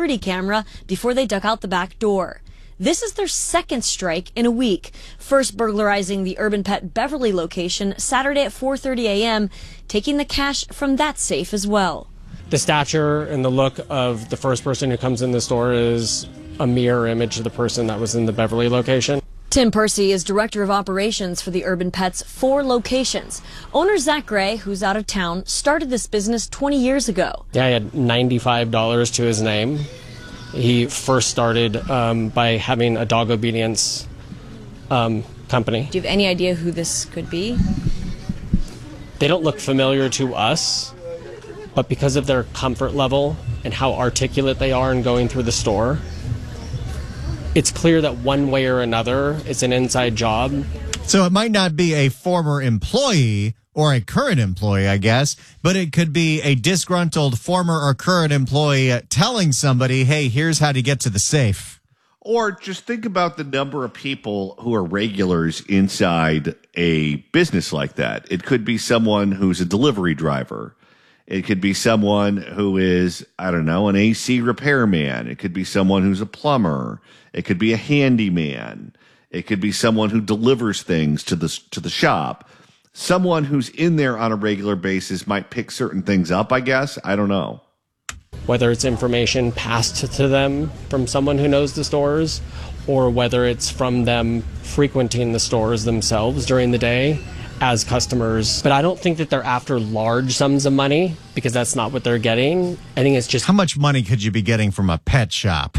security camera before they duck out the back door. This is their second strike in a week, first burglarizing the Urban Pet Beverly location Saturday at 4:30 a.m., taking the cash from that safe as well. The stature and the look of the first person who comes in the store is a mirror image of the person that was in the Beverly location. Tim Percy is director of operations for the Urban Pet's 4 locations. Owner Zach Gray, who's out of town, started this business 20 years ago. Yeah, he had $95 to his name. He first started by having a dog obedience company. Do you have any idea who this could be? They don't look familiar to us, but because of their comfort level and how articulate they are in going through the store, it's clear that one way or another, it's an inside job. So it might not be a former employee or a current employee, I guess, but it could be a disgruntled former or current employee telling somebody, hey, here's how to get to the safe. Or just think about the number of people who are regulars inside a business like that. It could be someone who's a delivery driver. It could be someone who is, I don't know, an AC repairman. It could be someone who's a plumber. It could be a handyman. It could be someone who delivers things to the shop. Someone who's in there on a regular basis might pick certain things up, I guess. I don't know. Whether it's information passed to them from someone who knows the stores, or whether it's from them frequenting the stores themselves during the day as customers. But I don't think that they're after large sums of money, because that's not what they're getting. I think it's just... How much money could you be getting from a pet shop?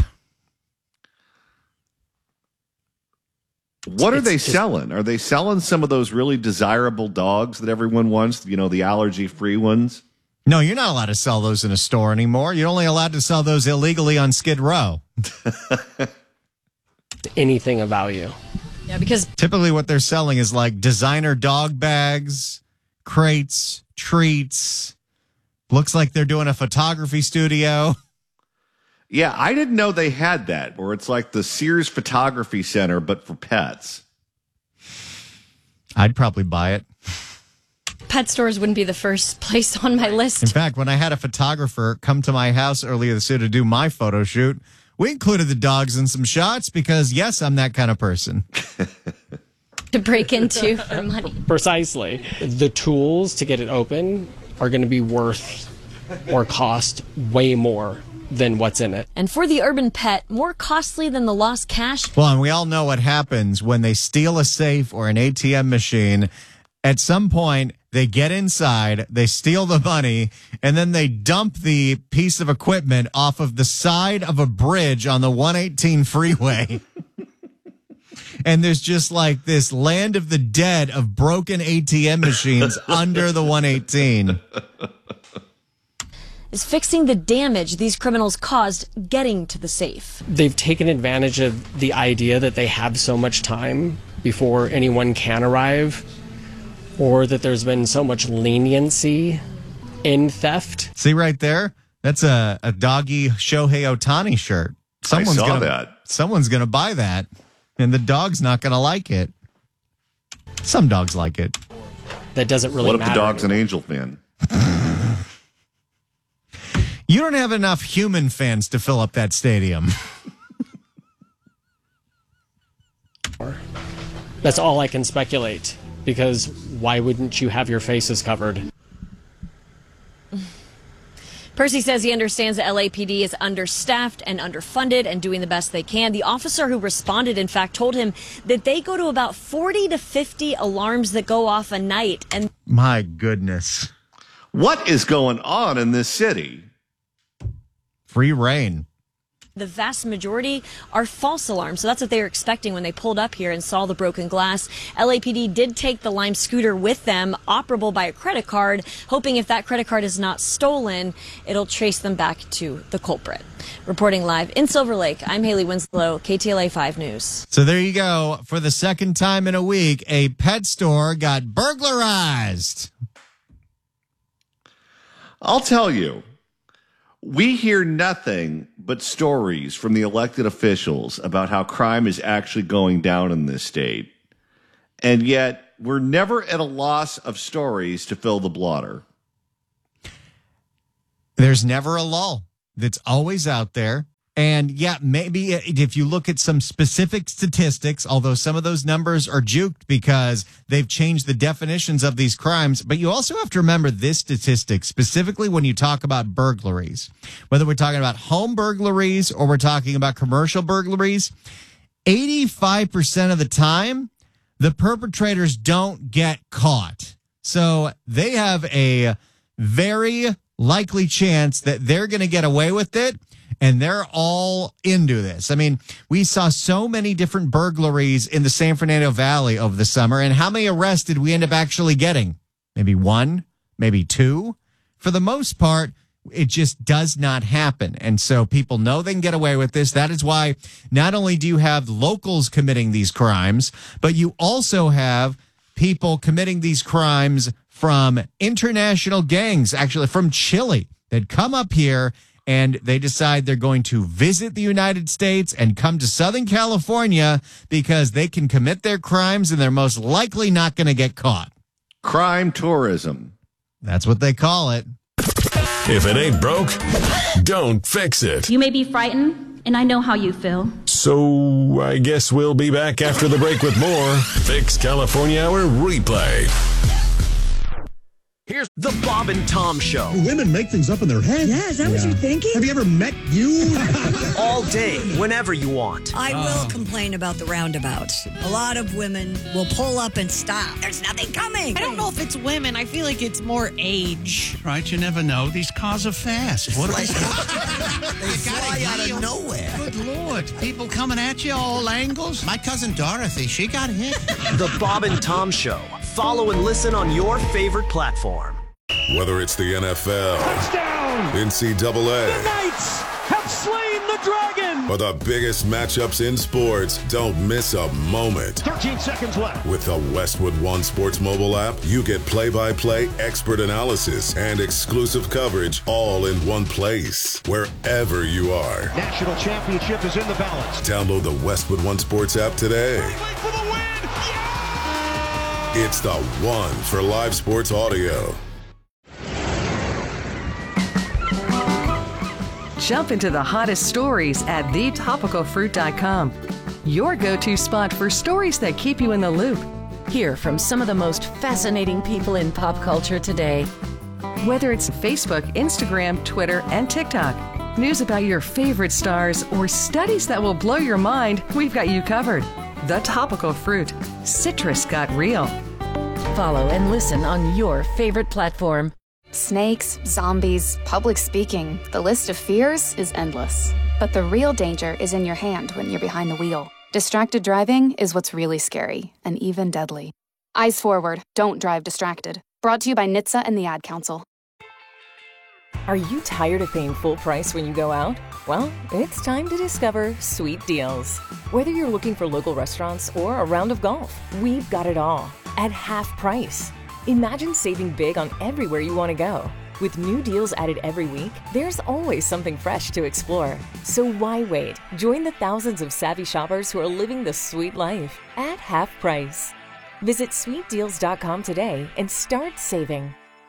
What are they selling? Are they selling some of those really desirable dogs that everyone wants? You know, the allergy-free ones? No, you're not allowed to sell those in a store anymore. You're only allowed to sell those illegally on Skid Row. Anything of value. Yeah, because typically what they're selling is like designer dog bags, crates, treats. Looks like they're doing a photography studio. Yeah, I didn't know they had that, where it's like the Sears Photography Center, but for pets. I'd probably buy it. Pet stores wouldn't be the first place on my list. In fact, when I had a photographer come to my house earlier this year to do my photo shoot, we included the dogs in some shots because, yes, I'm that kind of person. To break into for money. Precisely. The tools to get it open are going to be worth or cost way more than what's in it. And for the Urban Pet, more costly than the lost cash. Well, and we all know what happens when they steal a safe or an ATM machine. At some point, they get inside, they steal the money, and then they dump the piece of equipment off of the side of a bridge on the 118 freeway. And there's just like this land of the dead of broken ATM machines under the 118. Is fixing the damage these criminals caused getting to the safe. They've taken advantage of the idea that they have so much time before anyone can arrive, or that there's been so much leniency in theft. See right there? That's a doggy Shohei Ohtani shirt. I saw that. Someone's going to buy that, and the dog's not going to like it. Some dogs like it. That doesn't really matter. What if the dog's an Angel fan? You don't have enough human fans to fill up that stadium. That's all I can speculate, because why wouldn't you have your faces covered? Percy says he understands the LAPD is understaffed and underfunded and doing the best they can. The officer who responded, in fact, told him that they go to about 40 to 50 alarms that go off a night. And my goodness. What is going on in this city? Free reign. The vast majority are false alarms. So that's what they were expecting when they pulled up here and saw the broken glass. LAPD did take the Lime scooter with them, operable by a credit card, hoping if that credit card is not stolen, it'll trace them back to the culprit. Reporting live in Silver Lake, I'm Haley Winslow, KTLA 5 News. So there you go. For the second time in a week, a pet store got burglarized. I'll tell you. We hear nothing but stories from the elected officials about how crime is actually going down in this state. And yet, we're never at a loss of stories to fill the blotter. There's never a lull. That's always out there. And yeah, maybe if you look at some specific statistics, although some of those numbers are juked because they've changed the definitions of these crimes, but you also have to remember this statistic, specifically when you talk about burglaries, whether we're talking about home burglaries or we're talking about commercial burglaries, 85% of the time, the perpetrators don't get caught. So they have a very likely chance that they're going to get away with it. And they're all into this. I mean, we saw so many different burglaries in the San Fernando Valley over the summer. And how many arrests did we end up actually getting? Maybe one, maybe two. For the most part, it just does not happen. And so people know they can get away with this. That is why not only do you have locals committing these crimes, but you also have people committing these crimes from international gangs, actually from Chile, that come up here and they decide they're going to visit the United States and come to Southern California because they can commit their crimes and they're most likely not going to get caught. Crime tourism. That's what they call it. If it ain't broke, don't fix it. You may be frightened, and I know how you feel. So I guess we'll be back after the break with more Fix California Hour replay. Here's the Bob and Tom Show. Women make things up in their head. Yeah, is that what you're thinking? Have you ever met you? All day, whenever you want. I will complain about the roundabouts. A lot of women will pull up and stop. There's nothing coming. I don't know if it's women. I feel like it's more age. Right, you never know. These cars are fast. What they fly out of nowhere. Good Lord. People coming at you all angles. My cousin Dorothy, she got hit. The Bob and Tom Show. Follow and listen on your favorite platform. Whether it's the NFL, touchdown, NCAA, the Knights have slain the dragon, or the biggest matchups in sports, don't miss a moment. 13 seconds left. With the Westwood One Sports mobile app, you get play-by-play expert analysis and exclusive coverage all in one place, wherever you are. National championship is in the balance. Download the Westwood One Sports app today. For the win. It's the one for live sports audio. Jump into the hottest stories at thetopicalfruit.com. Your go-to spot for stories that keep you in the loop. Hear from some of the most fascinating people in pop culture today. Whether it's Facebook, Instagram, Twitter, and TikTok, news about your favorite stars, or studies that will blow your mind, we've got you covered. The Topical Fruit. Citrus got real. Follow and listen on your favorite platform. Snakes, zombies, public speaking. The list of fears is endless. But the real danger is in your hand when you're behind the wheel. Distracted driving is what's really scary and even deadly. Eyes forward. Don't drive distracted. Brought to you by NHTSA and the Ad Council. Are you tired of paying full price when you go out? Well, it's time to discover Sweet Deals. Whether you're looking for local restaurants or a round of golf, we've got it all at half price. Imagine saving big on everywhere you want to go. With new deals added every week, there's always something fresh to explore. So why wait? Join the thousands of savvy shoppers who are living the sweet life at half price. Visit sweetdeals.com today and start saving.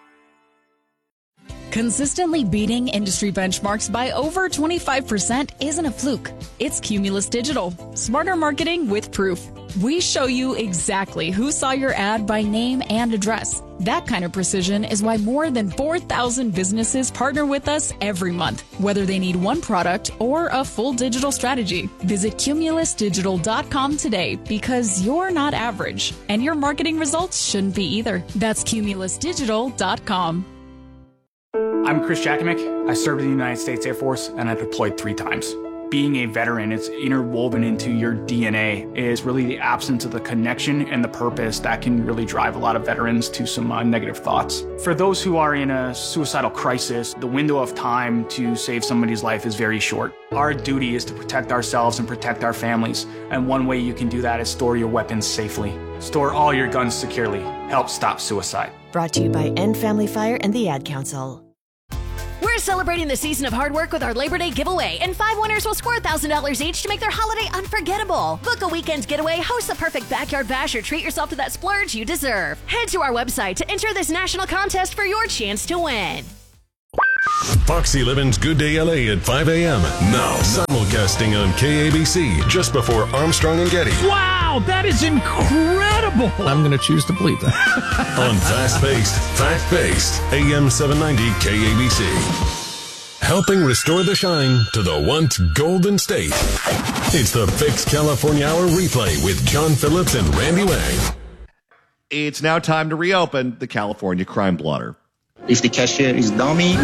Consistently beating industry benchmarks by over 25% isn't a fluke. It's Cumulus Digital. Smarter marketing with proof. We show you exactly who saw your ad by name and address. That kind of precision is why more than 4,000 businesses partner with us every month, whether they need one product or a full digital strategy. Visit cumulusdigital.com today because you're not average, and your marketing results shouldn't be either. That's cumulusdigital.com. I'm Chris Jakovic. I served in the United States Air Force and I deployed 3 times. Being a veteran, it's interwoven into your DNA. It is really the absence of the connection and the purpose that can really drive a lot of veterans to some negative thoughts. For those who are in a suicidal crisis, the window of time to save somebody's life is very short. Our duty is to protect ourselves and protect our families. And one way you can do that is store your weapons safely. Store all your guns securely. Help stop suicide. Brought to you by End Family Fire and the Ad Council. We're celebrating the season of hard work with our Labor Day giveaway, and 5 winners will score $1,000 each to make their holiday unforgettable. Book a weekend getaway, host the perfect backyard bash, or treat yourself to that splurge you deserve. Head to our website to enter this national contest for your chance to win. Foxy Levin's Good Day LA at 5 a.m. Now, simulcasting on KABC just before Armstrong and Getty. Wow, that is incredible. I'm going to choose to believe that. On fast-paced, fact-based, AM 790 KABC. Helping restore the shine to the once Golden State. It's the Fix California Hour replay with John Phillips and Randy Wang. It's now time to reopen the California Crime Blotter. If the cashier is dummy.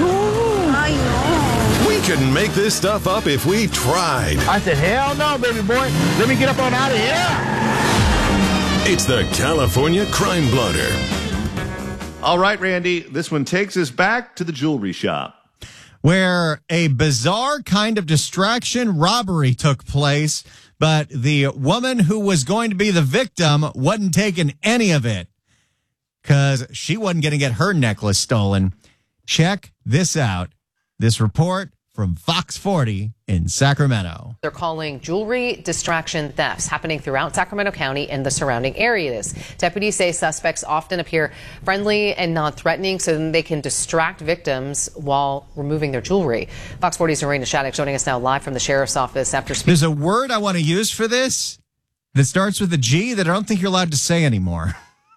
We couldn't make this stuff up if we tried. I said, hell no, baby boy. Let me get up on out of here. It's the California Crime Blotter. All right, Randy, this one takes us back to the jewelry shop, where a bizarre kind of distraction robbery took place, but the woman who was going to be the victim wasn't taking any of it because she wasn't going to get her necklace stolen. Check this out. This report from Fox 40 in Sacramento. They're calling jewelry distraction thefts happening throughout Sacramento County and the surrounding areas. Deputies say suspects often appear friendly and non-threatening so then they can distract victims while removing their jewelry. Fox 40's Norena Shattuck joining us now live from the sheriff's office after speaking. There's a word I want to use for this that starts with a G that I don't think you're allowed to say anymore.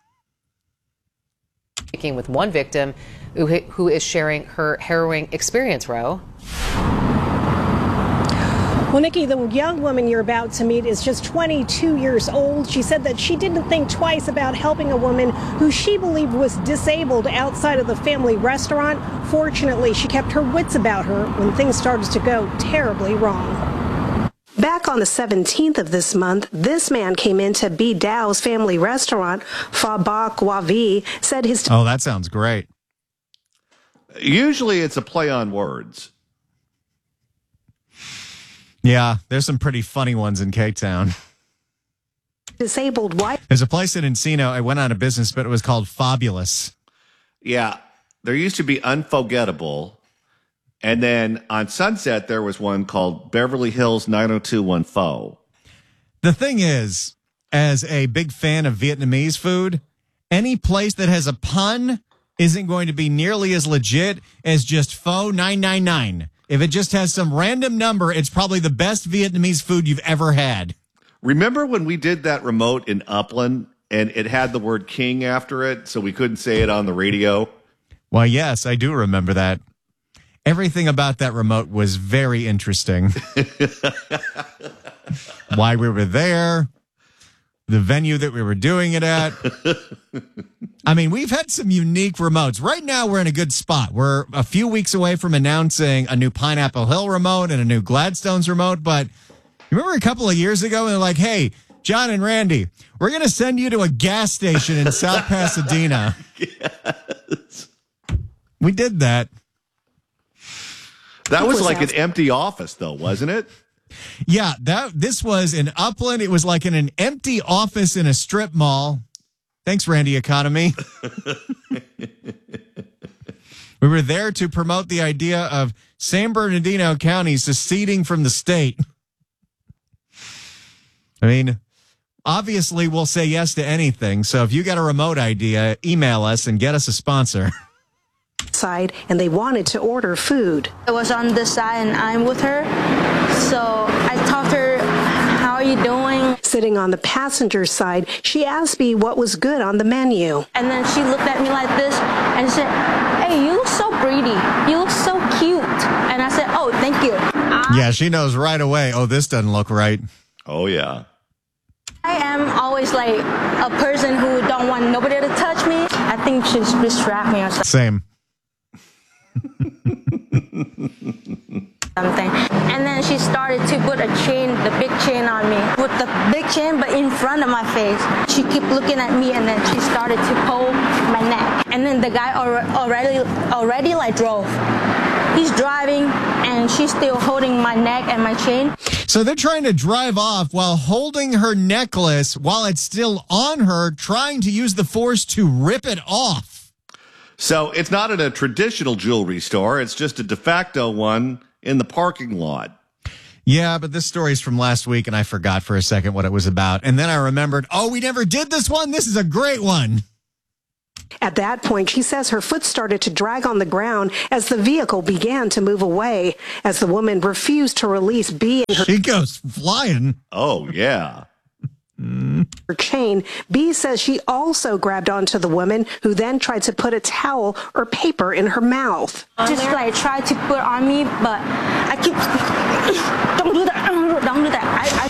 Speaking with one victim who is sharing her harrowing experience, Ro. Well, Nikki, the young woman you're about to meet is just 22 years old. She said that she didn't think twice about helping a woman who she believed was disabled outside of the family restaurant. Fortunately, she kept her wits about her when things started to go terribly wrong. Back on the 17th of this month, this man came into B. Dow's family restaurant, Fa Ba Kwa Vi, said his... Oh, that sounds great. Usually it's a play on words. Yeah, there's some pretty funny ones in K-Town. Disabled wife. There's a place in Encino. I went out of business, but it was called Fabulous. Yeah, there used to be Unforgettable. And then on Sunset, there was one called Beverly Hills 90210. The thing is, as a big fan of Vietnamese food, any place that has a pun isn't going to be nearly as legit as just Pho 999. If it just has some random number, it's probably the best Vietnamese food you've ever had. Remember when we did that remote in Upland and it had the word king after it, so we couldn't say it on the radio? Why, yes, I do remember that. Everything about that remote was very interesting. Why we were there, the venue that we were doing it at. I mean, we've had some unique remotes. Right now, we're in a good spot. We're a few weeks away from announcing a new Pineapple Hill remote and a new Gladstones remote. But remember a couple of years ago, they're like, hey, John and Randy, we're going to send you to a gas station in South Pasadena. Yes. We did that. That was like an empty office, though, wasn't it? Yeah, this was in Upland. It was like in an empty office in a strip mall. Thanks, Randy Economy. We were there to promote the idea of San Bernardino County seceding from the state. I mean, obviously, we'll say yes to anything. So if you got a remote idea, email us and get us a sponsor. Side, and they wanted to order food. I was on the side and I'm with her, so I talked to her, how are you doing? Sitting on the passenger side, she asked me what was good on the menu. And then she looked at me like this and said, hey, you look so pretty, you look so cute. And I said, oh, thank you. Yeah, she knows right away, oh, this doesn't look right. Oh, yeah. I am always like a person who don't want nobody to touch me. I think she's distract me or something. Same. Something. And then she started to put a chain, the big chain on me. With the big chain, but in front of my face. She kept looking at me and then she started to pull my neck. And then the guy already like drove. He's driving and she's still holding my neck and my chain. So they're trying to drive off while holding her necklace while it's still on her, trying to use the force to rip it off. So it's not at a traditional jewelry store. It's just a de facto one in the parking lot. Yeah, but this story's from last week, and I forgot for a second what it was about. And then I remembered, oh, we never did this one? This is a great one. At that point, she says her foot started to drag on the ground as the vehicle began to move away. As the woman refused to release B and She goes flying. Oh, yeah. her chain, B says she also grabbed onto the woman, who then tried to put a towel or paper in her mouth. Just like try to put on me, but I keep, don't do that, don't do that.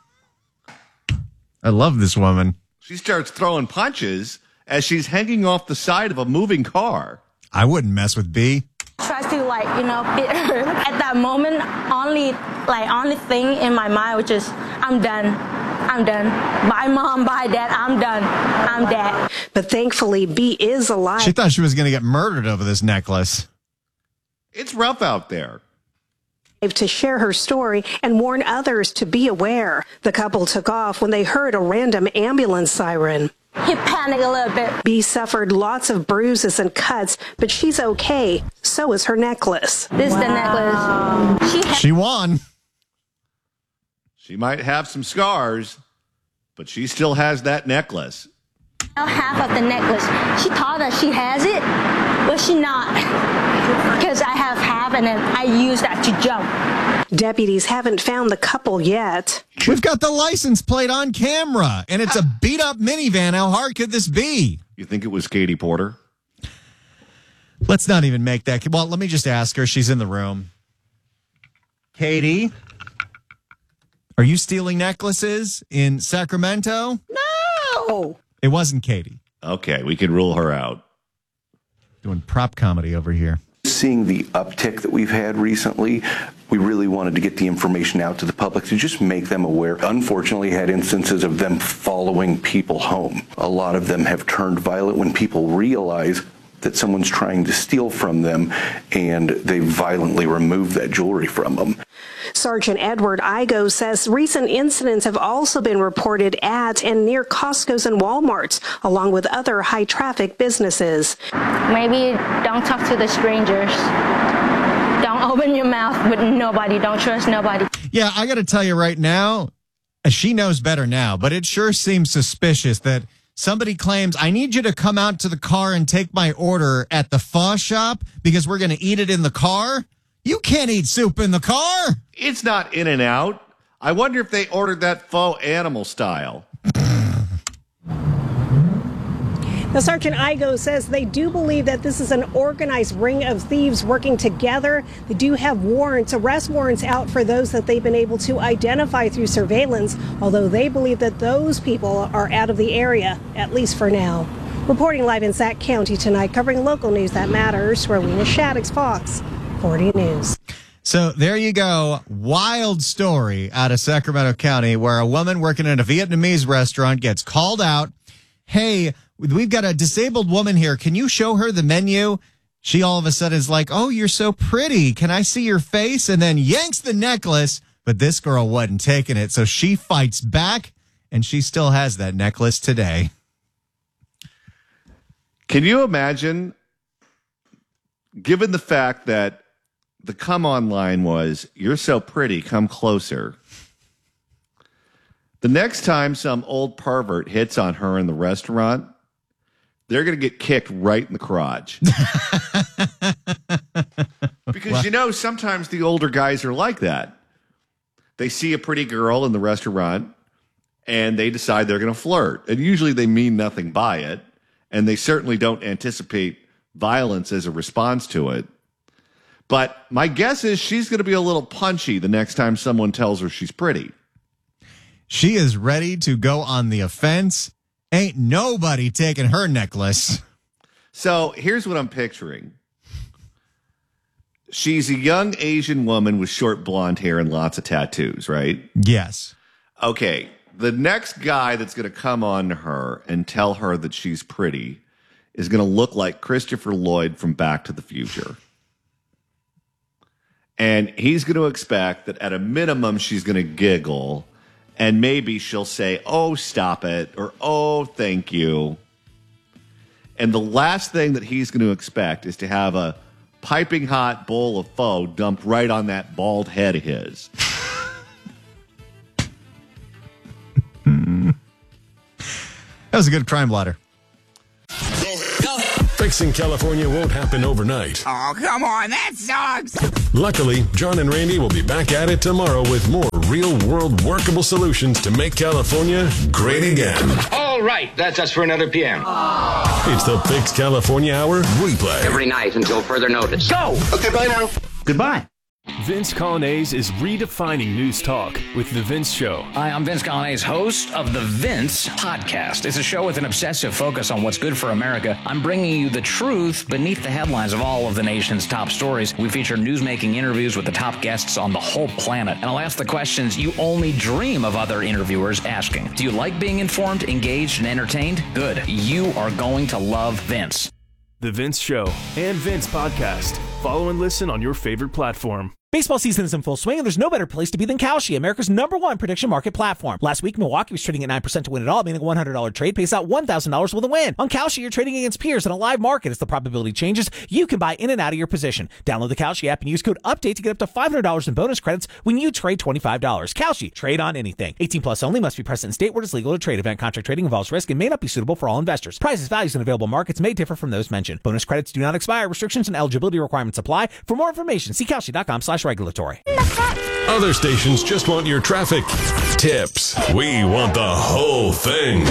I love this woman. She starts throwing punches as she's hanging off the side of a moving car. I wouldn't mess with B. Try to hit her. At that moment, only thing in my mind was just, I'm done. Bye, Mom. Bye, Dad. I'm done. I'm dead. But thankfully, B is alive. She thought she was going to get murdered over this necklace. It's rough out there. To share her story and warn others to be aware. The couple took off when they heard a random ambulance siren. He panicked a little bit. B suffered lots of bruises and cuts, but she's okay. So is her necklace. This is the necklace. She won. She might have some scars, but she still has that necklace. Half of the necklace. She thought that she has it, but she not. Because I have half, and then I use that to jump. Deputies haven't found the couple yet. We've got the license plate on camera, and it's a beat-up minivan. How hard could this be? You think it was Katie Porter? Let's not even make that. Well, let me just ask her. She's in the room. Katie, are you stealing necklaces in Sacramento? No. It wasn't Katie. Okay, we can rule her out. Doing prop comedy over here. Seeing the uptick that we've had recently, we really wanted to get the information out to the public to just make them aware. Unfortunately, had instances of them following people home. A lot of them have turned violent when people realize that someone's trying to steal from them, and they violently remove that jewelry from them. Sergeant Edward Igo says recent incidents have also been reported at and near Costco's and Walmarts, along with other high-traffic businesses. Maybe don't talk to the strangers. Don't open your mouth with nobody. Don't trust nobody. Yeah, I got to tell you right now, she knows better now, but it sure seems suspicious that somebody claims, I need you to come out to the car and take my order at the pho shop because we're going to eat it in the car. You can't eat soup in the car. It's not In and Out. I wonder if they ordered that faux animal style. Now, Sergeant Igo says they do believe that this is an organized ring of thieves working together. They do have warrants, arrest warrants out for those that they've been able to identify through surveillance, although they believe that those people are out of the area, at least for now. Reporting live in Sac County tonight, covering local news that matters, Rowena Shaddix, Fox 40 News. So there you go. Wild story out of Sacramento County where a woman working in a Vietnamese restaurant gets called out. Hey, we've got a disabled woman here. Can you show her the menu? She all of a sudden is like, oh, you're so pretty. Can I see your face? And then yanks the necklace. But this girl wasn't taking it. So she fights back, and she still has that necklace today. Can you imagine, given the fact that the come on line was, you're so pretty, come closer. The next time some old pervert hits on her in the restaurant, they're going to get kicked right in the crotch. Because, sometimes the older guys are like that. They see a pretty girl in the restaurant, and they decide they're going to flirt. And usually they mean nothing by it, and they certainly don't anticipate violence as a response to it. But my guess is she's going to be a little punchy the next time someone tells her she's pretty. She is ready to go on the offense. Ain't nobody taking her necklace. So here's what I'm picturing. She's a young Asian woman with short blonde hair and lots of tattoos, right? Yes. Okay. The next guy that's going to come on to her and tell her that she's pretty is going to look like Christopher Lloyd from Back to the Future. And he's going to expect that at a minimum she's going to giggle. And maybe she'll say, oh, stop it, or oh, thank you. And the last thing that he's going to expect is to have a piping hot bowl of pho dumped right on that bald head of his. That was a good crime blotter. Fixing California won't happen overnight. Oh, come on, that sucks. Luckily, John and Randy will be back at it tomorrow with more real-world workable solutions to make California great again. All right, that's us for another PM. It's the Fix California Hour replay. Every night until further notice. Go! Okay, bye now. Goodbye. Vince Colonnese is redefining news talk with The Vince Show. Hi, I'm Vince Colonnese, host of The Vince Podcast. It's a show with an obsessive focus on what's good for America. I'm bringing you the truth beneath the headlines of all of the nation's top stories. We feature newsmaking interviews with the top guests on the whole planet. And I'll ask the questions you only dream of other interviewers asking. Do you like being informed, engaged, and entertained? Good. You are going to love Vince. The Vince Show and Vince Podcast. Follow and listen on your favorite platform. Baseball season is in full swing, and there's no better place to be than Kalshi, America's #1 prediction market platform. Last week, Milwaukee was trading at 9% to win it all, meaning a $100 trade pays out $1,000 with a win. On Kalshi, you're trading against peers in a live market. As the probability changes, you can buy in and out of your position. Download the Kalshi app and use code UPDATE to get up to $500 in bonus credits when you trade $25. Kalshi, trade on anything. 18 plus only, must be present in state where it's legal to trade. Event contract trading involves risk and may not be suitable for all investors. Prices, values, and available markets may differ from those mentioned. Bonus credits do not expire. Restrictions and eligibility requirements apply. For more information, see Kalshi.com/regulatory. Other stations just want your traffic tips. We want the whole thing.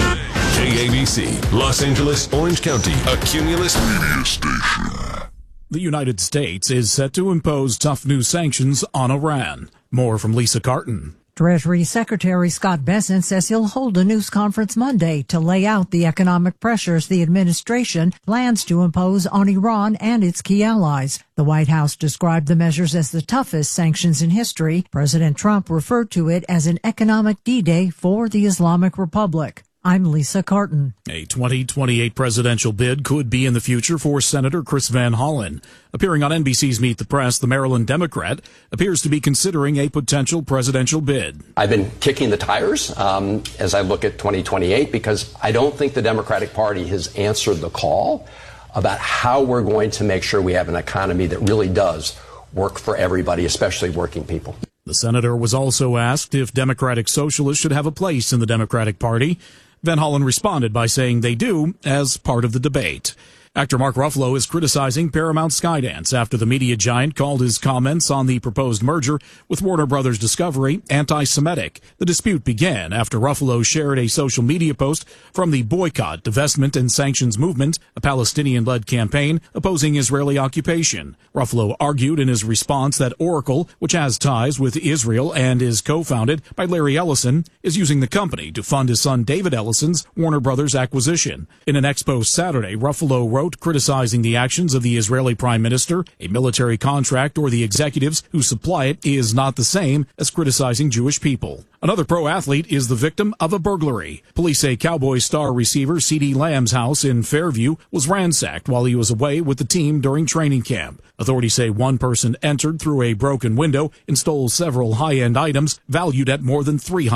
KABC, Los Angeles, Orange County, a Cumulus media station. The United States is set to impose tough new sanctions on Iran. More from Lisa Carton. Treasury Secretary Scott Bessent says he'll hold a news conference Monday to lay out the economic pressures the administration plans to impose on Iran and its key allies. The White House described the measures as the toughest sanctions in history. President Trump referred to it as an economic D-Day for the Islamic Republic. I'm Lisa Carton. A 2028 presidential bid could be in the future for Senator Chris Van Hollen. Appearing on NBC's Meet the Press, the Maryland Democrat appears to be considering a potential presidential bid. I've been kicking the tires as I look at 2028 because I don't think the Democratic Party has answered the call about how we're going to make sure we have an economy that really does work for everybody, especially working people. The senator was also asked if Democratic Socialists should have a place in the Democratic Party. Van Hollen responded by saying they do as part of the debate. Actor Mark Ruffalo is criticizing Paramount Skydance after the media giant called his comments on the proposed merger with Warner Brothers Discovery anti-Semitic. The dispute began after Ruffalo shared a social media post from the Boycott, Divestment, and Sanctions Movement, a Palestinian-led campaign opposing Israeli occupation. Ruffalo argued in his response that Oracle, which has ties with Israel and is co-founded by Larry Ellison, is using the company to fund his son David Ellison's Warner Brothers acquisition. In an ex-post Saturday, Ruffalo wrote criticizing the actions of the Israeli prime minister. A military contract or the executives who supply it is not the same as criticizing Jewish people. Another pro athlete is the victim of a burglary. Police say Cowboys star receiver CeeDee Lamb's house in Fairview was ransacked while he was away with the team during training camp. Authorities say one person entered through a broken window and stole several high-end items valued at more than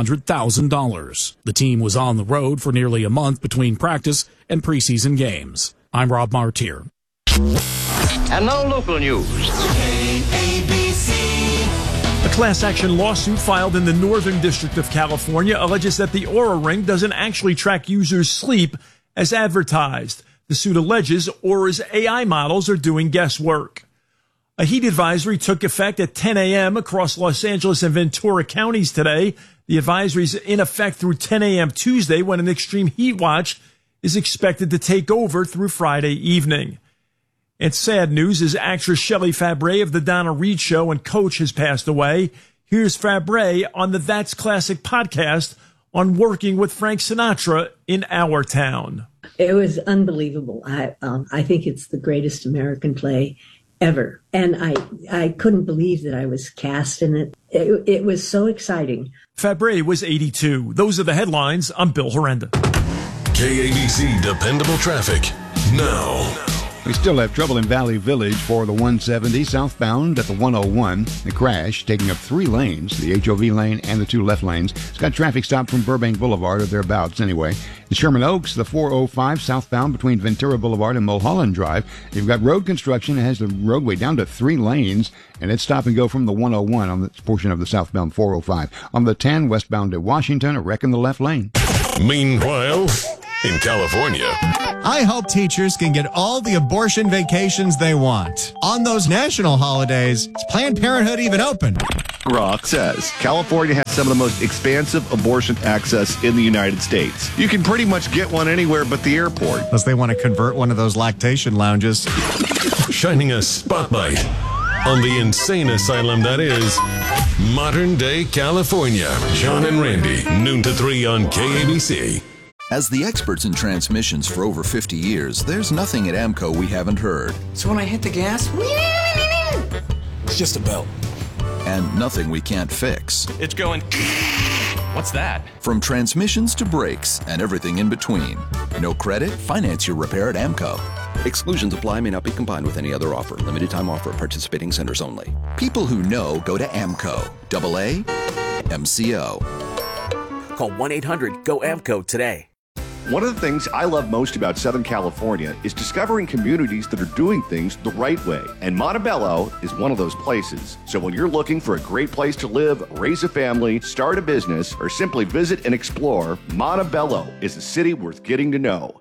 $300,000. The team was on the road for nearly a month between practice and preseason games. I'm Rob Martier. And now local news. A class action lawsuit filed in the Northern District of California alleges that the Oura Ring doesn't actually track users' sleep as advertised. The suit alleges Aura's AI models are doing guesswork. A heat advisory took effect at 10 a.m. across Los Angeles and Ventura counties today. The advisory is in effect through 10 a.m. Tuesday, when an extreme heat watch is expected to take over through Friday evening. And sad news is actress Shelley Fabre of the Donna Reed Show and Coach has passed away. Here's Fabre on the That's Classic podcast on working with Frank Sinatra in our town. It was unbelievable. I think it's the greatest American play ever. And I couldn't believe that I was cast in it. It was so exciting. Fabre was 82. Those are the headlines. I'm Bill Horrenda. KABC Dependable Traffic now. We still have trouble in Valley Village for the 170 southbound at the 101. The crash taking up 3 lanes, the HOV lane and the 2 left lanes. It's got traffic stopped from Burbank Boulevard or thereabouts anyway. In Sherman Oaks, the 405 southbound between Ventura Boulevard and Mulholland Drive. You've got road construction. It has the roadway down to 3 lanes, and it's stop and go from the 101 on this portion of the southbound 405. On the 10 westbound to Washington, a wreck in the left lane. Meanwhile, in California. I hope teachers can get all the abortion vacations they want. On those national holidays, is Planned Parenthood even open? Rock says California has some of the most expansive abortion access in the United States. You can pretty much get one anywhere but the airport. Unless they want to convert one of those lactation lounges. Shining a spotlight on the insane asylum that is modern day California. John and Randy, noon to 3 on KABC. As the experts in transmissions for over 50 years, there's nothing at AMCO we haven't heard. So when I hit the gas, It's just a belt. And nothing we can't fix. It's going. What's that? From transmissions to brakes and everything in between. No credit? Finance your repair at AMCO. Exclusions apply, may not be combined with any other offer. Limited time offer at participating centers only. People who know go to AMCO. AA MCO. Call 1-800-GO-AMCO today. One of the things I love most about Southern California is discovering communities that are doing things the right way. And Montebello is one of those places. So when you're looking for a great place to live, raise a family, start a business, or simply visit and explore, Montebello is a city worth getting to know.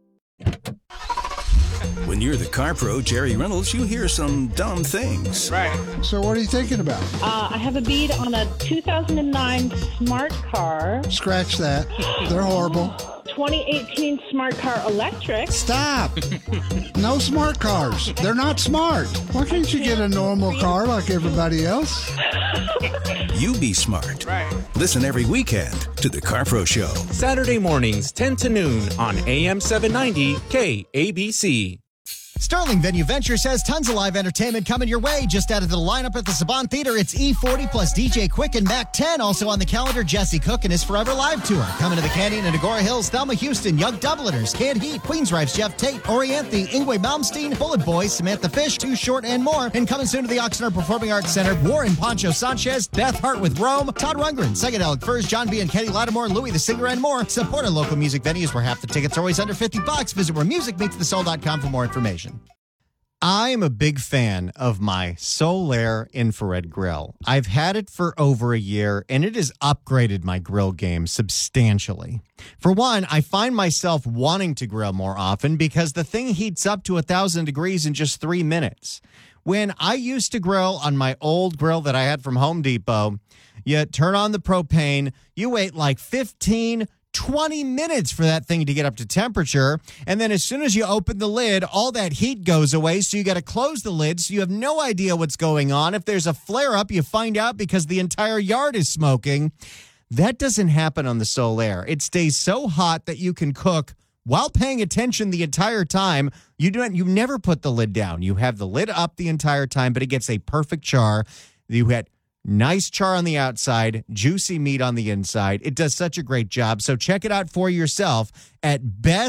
When you're the car pro, Jerry Reynolds, you hear some dumb things. Right. So what are you thinking about? I have a bead on a 2009 Smart Car. Scratch that. They're horrible. 2018 Smart Car Electric. Stop. No smart cars. They're not smart. Why can't you get a normal car like everybody else? You be smart. Right. Listen every weekend to the Car Pro Show. Saturday mornings, 10 to noon on AM 790 KABC. Sterling Venue Ventures has tons of live entertainment coming your way. Just added to the lineup at the Saban Theater, it's E40 plus DJ Quick and Mac 10. Also on the calendar, Jesse Cook and his Forever Live Tour. Coming to the Canyon and Agora Hills, Thelma Houston, Young Dubliners, Canned Heat, Queensrÿche's Jeff Tate, Orianthe, Ingwe Malmsteen, Bullet Boys, Samantha Fish, Too Short, and more. And coming soon to the Oxnard Performing Arts Center, Warren Poncho Sanchez, Beth Hart with Rome, Todd Rundgren, Psychedelic Furs, John B. and Kenny Lattimore, Louis the Singer, and more. Support our local music venues where half the tickets are always under $50. Visit wheremusicmeetsthesoul.com for more information. I'm a big fan of my Solaire infrared grill. I've had it for over a year, and it has upgraded my grill game substantially. For one, I find myself wanting to grill more often because the thing heats up to 1,000 degrees in just 3 minutes. When I used to grill on my old grill that I had from Home Depot, you turn on the propane, you wait like 20 minutes for that thing to get up to temperature. And then as soon as you open the lid, all that heat goes away. So you got to close the lid. So you have no idea what's going on. If there's a flare up, you find out because the entire yard is smoking. That doesn't happen on the Solaire. It stays so hot that you can cook while paying attention the entire time. You never put the lid down. You have the lid up the entire time, but it gets a perfect char. You had nice char on the outside, juicy meat on the inside. It does such a great job. So check it out for yourself at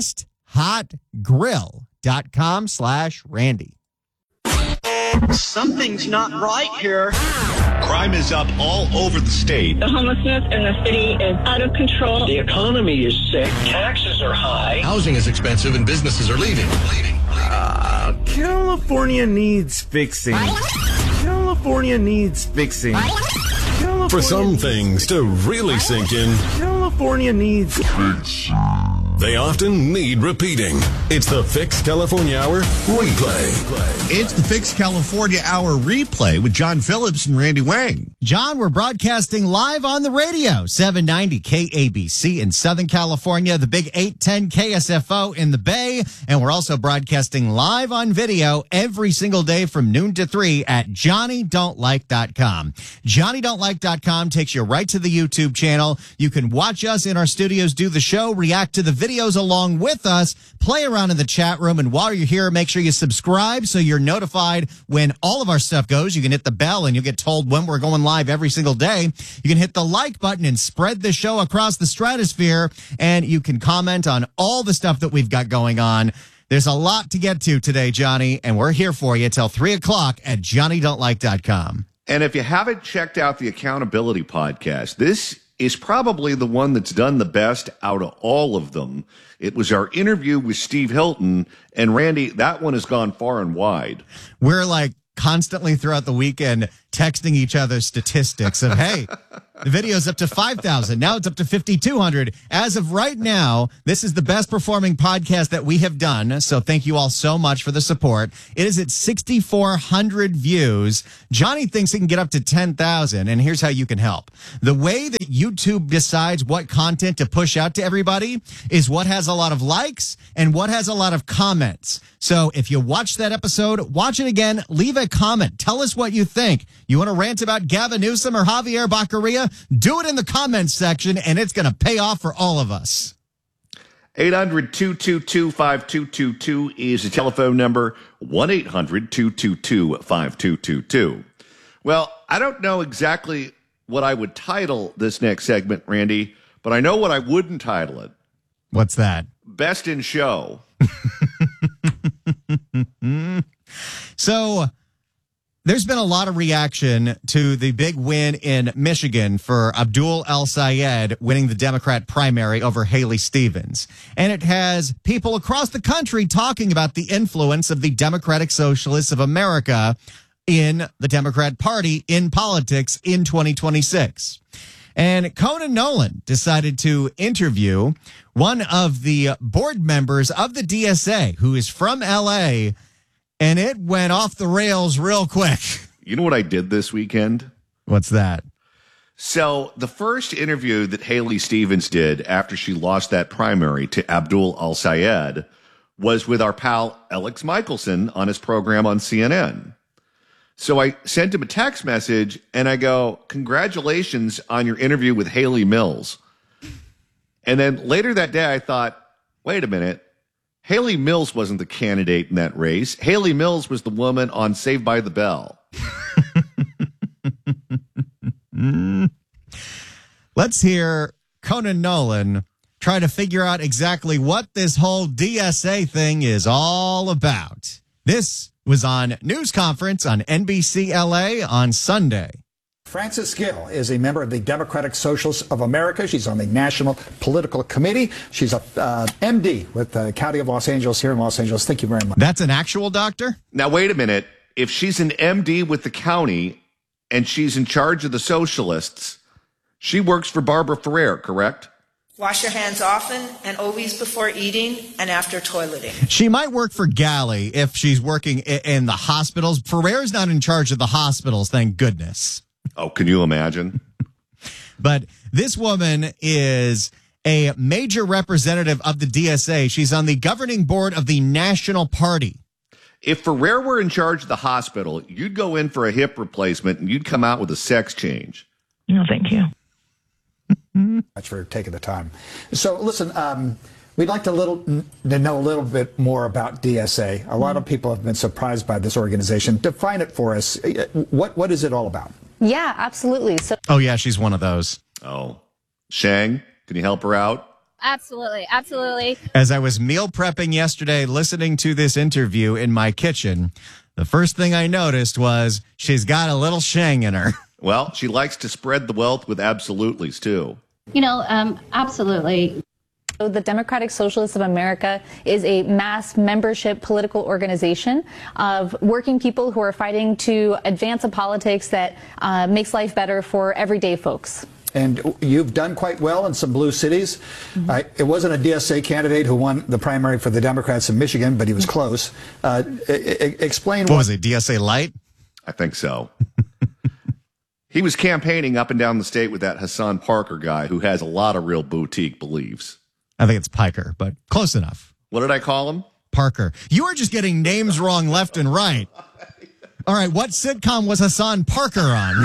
besthotgrill.com/Randy. Something's not right here. Crime is up all over the state. The homelessness in the city is out of control. The economy is sick. Taxes are high. Housing is expensive and businesses are leaving. California needs fixing. California needs fixing. For some things to really sink in, California needs fixing. They often need repeating. It's the Fix California Hour replay. It's the Fix California Hour replay with John Phillips and Randy Wang. John, we're broadcasting live on the radio, 790 KABC in Southern California, the big 810 KSFO in the Bay, and we're also broadcasting live on video every single day from noon to 3 at JohnnyDon'tLike.com. JohnnyDon'tLike.com takes you right to the YouTube channel. You can watch us in our studios do the show, react to the videos along with us, play around in the chat room, and while you're here, make sure you subscribe so you're notified when all of our stuff goes. You can hit the bell and you'll get told when we're going live every single day. You can hit the like button and spread the show across the stratosphere, and you can comment on all the stuff that we've got going on. There's a lot to get to today, Johnny, and we're here for you till 3 o'clock at JohnnyDon'tLike.com. And if you haven't checked out the Accountability Podcast, this is probably the one that's done the best out of all of them. It was our interview with Steve Hilton, and Randy, that one has gone far and wide. We're like constantly throughout the weekend texting each other statistics of, hey, The video's up to 5,000. Now it's up to 5,200. As of right now, this is the best performing podcast that we have done. So thank you all so much for the support. It is at 6,400 views. Johnny thinks it can get up to 10,000. And here's how you can help. The way that YouTube decides what content to push out to everybody is what has a lot of likes and what has a lot of comments. So if you watch that episode, watch it again, leave a comment. Tell us what you think. You want to rant about Gavin Newsom or Javier Baccaria? Do it in the comments section, and it's going to pay off for all of us. 800-222-5222 is the telephone number. 1-800-222-5222. Well, I don't know exactly what I would title this next segment, Randy, but I know what I wouldn't title it. What's that? Best in Show. So there's been a lot of reaction to the big win in Michigan for Abdul El-Sayed winning the Democrat primary over Haley Stevens. And it has people across the country talking about the influence of the Democratic Socialists of America in the Democrat Party in politics in 2026. And Conan Nolan decided to interview one of the board members of the DSA who is from L.A., and it went off the rails real quick. You know what I did this weekend? What's that? So the first interview that Haley Stevens did after she lost that primary to Abdul El-Sayed was with our pal Alex Michelson on his program on CNN. So I sent him a text message and I go, congratulations on your interview with Haley Mills. And then later that day, I thought, wait a minute. Haley Mills wasn't the candidate in that race. Haley Mills was the woman on Saved by the Bell. Let's hear Conan Nolan try to figure out exactly what this whole DSA thing is all about. This was on News Conference on NBC LA on Sunday. Frances Gill is a member of the Democratic Socialists of America. She's on the National Political Committee. She's a MD with the County of Los Angeles here in Los Angeles. Thank you very much. That's an actual doctor? Now, wait a minute. If she's an MD with the county and she's in charge of the socialists, she works for Barbara Ferrer, correct? Wash your hands often and always before eating and after toileting. She might work for Galley if she's working in the hospitals. Ferrer's not in charge of the hospitals, thank goodness. Oh, can you imagine? But this woman is a major representative of the DSA. She's on the governing board of the National Party. If Ferrer were in charge of the hospital, you'd go in for a hip replacement and you'd come out with a sex change. No, thank you. Much for taking the time. So, listen, we'd like to know a little bit more about DSA. A lot of people have been surprised by this organization. Define it for us. What is it all about? Yeah, absolutely. Oh, yeah, she's one of those. Oh. Shang, can you help her out? Absolutely. Absolutely. As I was meal prepping yesterday, listening to this interview in my kitchen, the first thing I noticed was she's got a little Shang in her. Well, she likes to spread the wealth with absolutely's, too. You know, absolutely. The Democratic Socialists of America is a mass membership political organization of working people who are fighting to advance a politics that makes life better for everyday folks. And you've done quite well in some blue cities. It wasn't a DSA candidate who won the primary for the Democrats in Michigan, but he was close. Explain what was it, DSA Light? I think so. He was campaigning up and down the state with that Hassan Parker guy who has a lot of real boutique beliefs. I think it's Piker, but close enough. What did I call him? Parker. You are just getting names wrong left and right. All right, what sitcom was Hassan Parker on?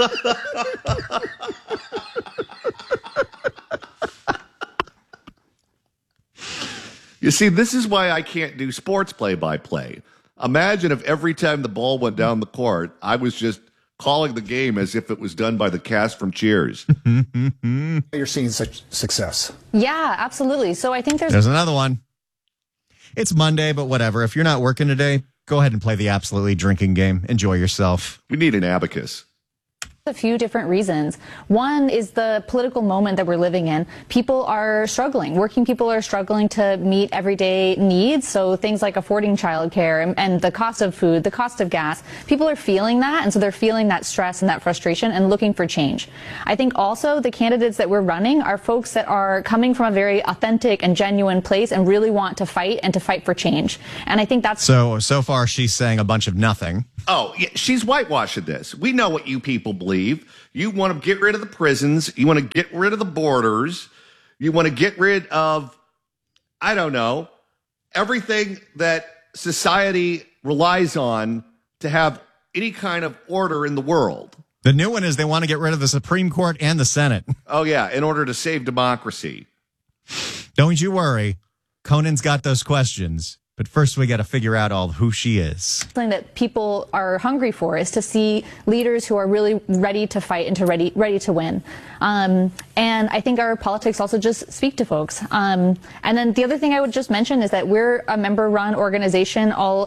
You see, this is why I can't do sports play-by-play. Imagine if every time the ball went down the court, I was just calling the game as if it was done by the cast from Cheers. You're seeing such success. Yeah, absolutely. So I think there's another one. It's Monday, but whatever. If you're not working today, go ahead and play the Absolutely Drinking game. Enjoy yourself. We need an abacus. A few different reasons. One is the political moment that we're living in. People are struggling. Working people are struggling to meet everyday needs. So things like affording childcare and the cost of food, the cost of gas. People are feeling that. And so they're feeling that stress and that frustration and looking for change. I think also the candidates that we're running are folks that are coming from a very authentic and genuine place and really want to fight and to fight for change. And I think that's... So far she's saying a bunch of nothing. Oh, yeah, she's whitewashing this. We know what you people believe. You want to get rid of the prisons. You want to get rid of the borders. You want to get rid of, I don't know, everything that society relies on to have any kind of order in the world. The new one is they want to get rid of the Supreme Court and the Senate. Oh, yeah, in order to save democracy. Don't you worry. Conan's got those questions. But first, we got to figure out all who she is. Something that people are hungry for is to see leaders who are really ready to fight and ready to win. And I think our politics also just speak to folks. And then the other thing I would just mention is that we're a member-run organization.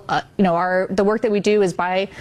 The work that we do is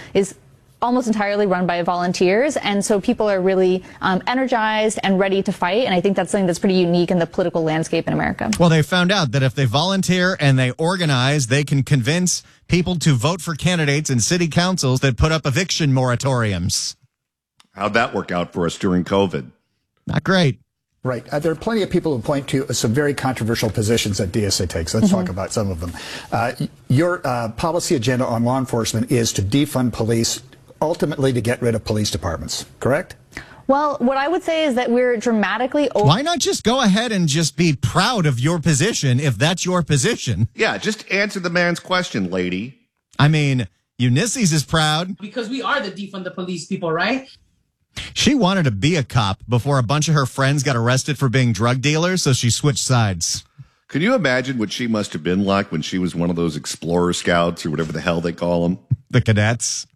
almost entirely run by volunteers, and so people are really energized and ready to fight, and I think that's something that's pretty unique in the political landscape in America. Well, they found out that if they volunteer and they organize, they can convince people to vote for candidates in city councils that put up eviction moratoriums. How'd that work out for us during COVID? Not great. Right. There are plenty of people who point to some very controversial positions that DSA takes. Let's talk about some of them. Your policy agenda on law enforcement is to defund police, ultimately to get rid of police departments, correct? Well, what I would say is that we're dramatically... Why not just go ahead and just be proud of your position if that's your position? Yeah, just answer the man's question, lady. I mean, Ulysses is proud. Because we are the defund the police people, right? She wanted to be a cop before a bunch of her friends got arrested for being drug dealers, so she switched sides. Can you imagine what she must have been like when she was one of those Explorer Scouts or whatever the hell they call them? The cadets.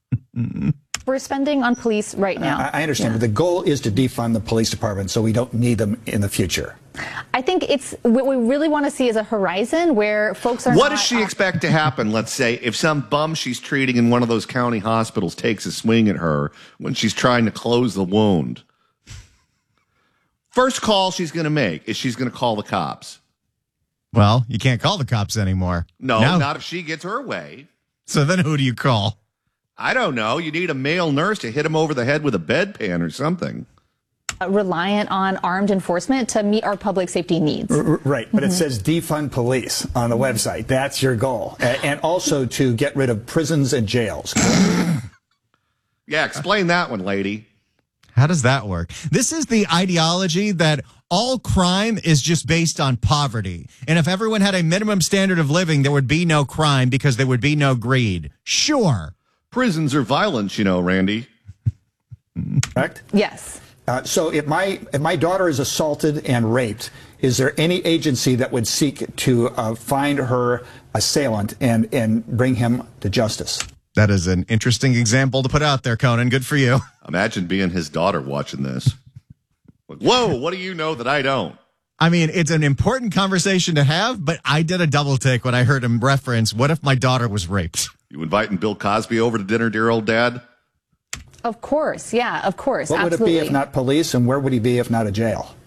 We're spending on police right now. I understand, but the goal is to defund the police department so we don't need them in the future. I think what we really want to see is a horizon where folks are What does she expect to happen, let's say, if some bum she's treating in one of those county hospitals takes a swing at her when she's trying to close the wound? First call she's going to make is she's going to call the cops. Well, you can't call the cops anymore. No, not if she gets her way. So then who do you call? I don't know. You need a male nurse to hit him over the head with a bedpan or something. Reliant on armed enforcement to meet our public safety needs. Right, but it says defund police on the website. That's your goal. And also to get rid of prisons and jails. Yeah, explain that one, lady. How does that work? This is the ideology that all crime is just based on poverty. And if everyone had a minimum standard of living, there would be no crime because there would be no greed. Sure. Prisons are violence, you know, Randy. Correct? Yes. So if my daughter is assaulted and raped, is there any agency that would seek to find her assailant and bring him to justice? That is an interesting example to put out there, Conan. Good for you. Imagine being his daughter watching this. Like, whoa, what do you know that I don't? I mean, it's an important conversation to have, but I did a double take when I heard him reference, what if my daughter was raped? You inviting Bill Cosby over to dinner, dear old dad? Of course. Yeah, of course. What absolutely. would it be if not police, and where would he be if not a jail?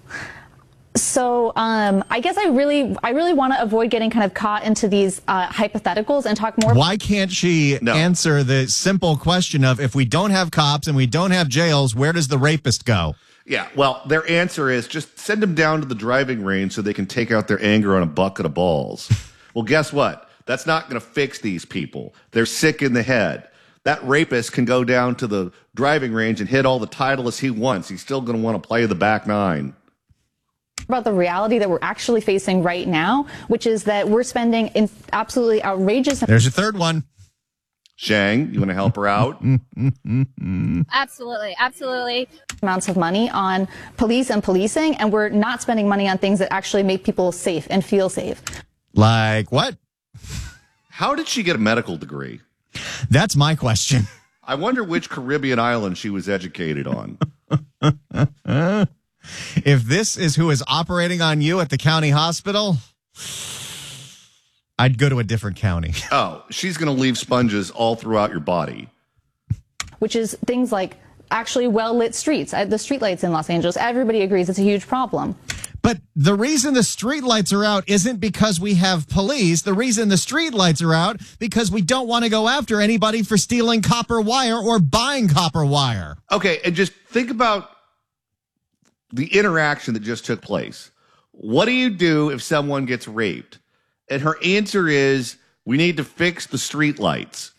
So I guess I really want to avoid getting kind of caught into these hypotheticals and talk more. Why can't she answer the simple question of if we don't have cops and we don't have jails, where does the rapist go? Yeah, well, their answer is just send them down to the driving range so they can take out their anger on a bucket of balls. Well, guess what? That's not going to fix these people. They're sick in the head. That rapist can go down to the driving range and hit all the Titleists he wants. He's still going to want to play the back nine. About the reality that we're actually facing right now, which is that we're spending absolutely outrageous. There's your third one. Shang, you want to help her out? Absolutely, absolutely. Amounts of money on police and policing, and we're not spending money on things that actually make people safe and feel safe. Like what? How did she get a medical degree? That's my question. I wonder which Caribbean island she was educated on. If this is who is operating on you at the county hospital, I'd go to a different county. Oh, she's going to leave sponges all throughout your body. Which is things like actually well-lit streets, the streetlights in Los Angeles. Everybody agrees it's a huge problem. But the reason the streetlights are out isn't because we have police. The reason the streetlights are out because we don't want to go after anybody for stealing copper wire or buying copper wire. Okay, and just think about the interaction that just took place. What do you do if someone gets raped? And her answer is, we need to fix the streetlights.